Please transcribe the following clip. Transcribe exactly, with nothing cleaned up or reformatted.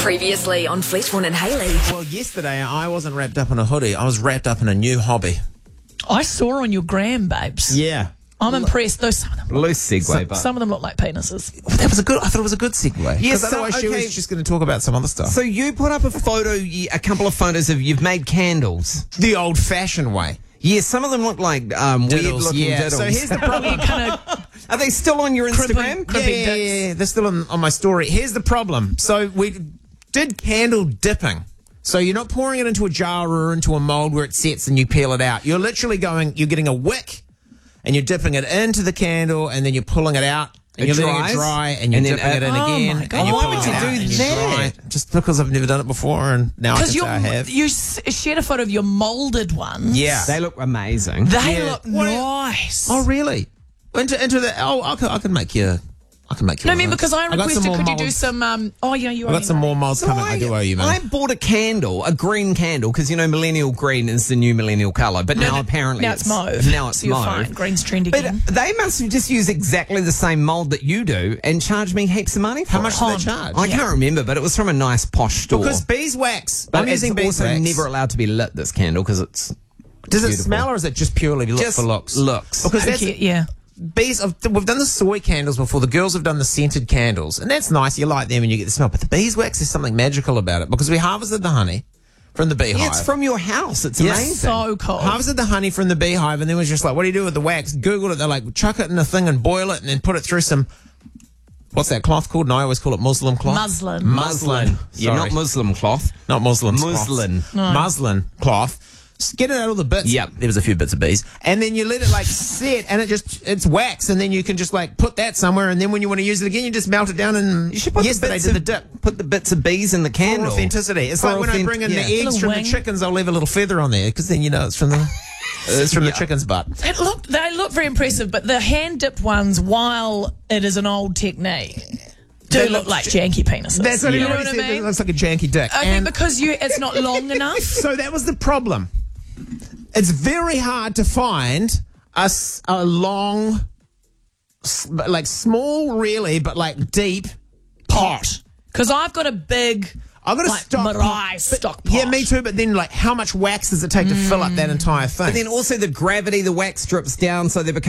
Previously on Fleetwood and Haley. Well, yesterday I wasn't wrapped up in a hoodie. I was wrapped up in a new hobby. I saw on your gram, babes. Yeah. I'm impressed. Though some of them, Loose segue, some, but some of them look like penises. That was a good, I thought it was a good segue. Yes, Because so, otherwise she okay. was just going to talk about some other stuff. So you put up a photo, y- a couple of photos of you've made candles. The old-fashioned way. Yeah, some of them look like um, Diddles, weird-looking yeah. diddles. So here's the problem. kind of Are they still on your Crimping. Instagram? yeah, Crimping yeah, dicks. yeah, yeah. They're still on, on my story. Here's the problem. So we did candle dipping. So you're not pouring it into a jar or into a mold where it sets and you peel it out. You're literally going, you're getting a wick and you're dipping it into the candle and then you're pulling it out. And It you're letting dries? it dry and you're And then dipping it in add- Oh again. my And God. you're Why pulling would it you out do and you that? dry it. Just because I've never done it before and now I can because say you I have. you s- shared a photo of your molded ones. Yeah. They look amazing. They Yeah. look What- nice. Oh, really? Into into the oh, I can, I can make you. I can make you. No, I one mean of because those. I got some requested, more could you do molds. some? Um, oh yeah, you. I got some more molds So coming. I, do owe you, man. I bought a candle, a green candle, because you know millennial green is the new millennial colour. But now no, apparently now it's mauve. Now it's So you're mauve. fine. Green's trendy But again. they must have just used exactly the same mould that you do and charged me heaps of money for How it. much do they charge? I can't remember, but it was from a nice posh store. Because beeswax. but I'm it's using also beeswax. never allowed to be lit, this candle, because it's Does it beautiful. smell or is it just purely look just for looks? looks. Because that's Okay, yeah. bees. I've, we've done the soy candles before. The girls have done the scented candles, and that's nice. You light them and you get the smell. But the beeswax is something magical about it because we harvested the honey from the beehive. Yeah, it's from your house. It's Yes. amazing. So cool. Harvested the honey from the beehive, and then was just like, "What do you do with the wax?" Googled it. They're like, "Chuck it in a thing and boil it, and then put it through some." What's that cloth called? No, I always call it muslin cloth. Muslin. Muslin. Yeah, Sorry. not Muslim cloth. Not Muslim. Muslin. Cloth. Muslin cloth. Just get it out of the bits. Yep. There was a few bits of bees. And then you let it like set and it just, it's wax. And then you can just like put that somewhere. And then when you want to use it again, you just melt it down and You should put yesterday the bits did the of, dip. Put the bits of bees in the For candle. authenticity. It's For like when I authentic- bring in yeah. the eggs Little from wing. the chickens, I'll leave a little feather on there because then you know it's from the, it's from the chicken's butt. It look, they look very impressive, but the hand dipped ones, while it is an old technique, do They look look like j- janky penises. That's what you know everybody what I said. It mean? looks like a janky dick. I think And- because you, it's not long enough. So that was the problem. It's very hard to find a, s- a long, s- like small, really, but like deep pot. Because I've got a big, I've got a like, stock Marai pot. stock But- Yeah, pot. me too. But then, like, how much wax does it take to fill up that entire thing? But then also the gravity, the wax drips down, so they become